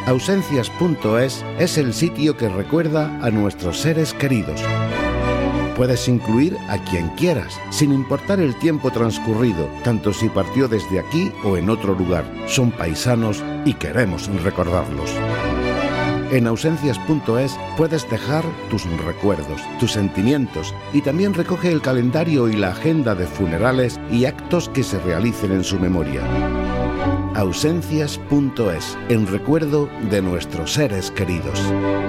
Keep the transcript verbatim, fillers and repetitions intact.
Ausencias punto es es el sitio que recuerda a nuestros seres queridos. Puedes incluir a quien quieras, sin importar el tiempo transcurrido, tanto si partió desde aquí o en otro lugar. Son paisanos y queremos recordarlos. En ausencias punto es puedes dejar tus recuerdos, tus sentimientos y también recoge el calendario y la agenda de funerales y actos que se realicen en su memoria. Ausencias punto es, en recuerdo de nuestros seres queridos.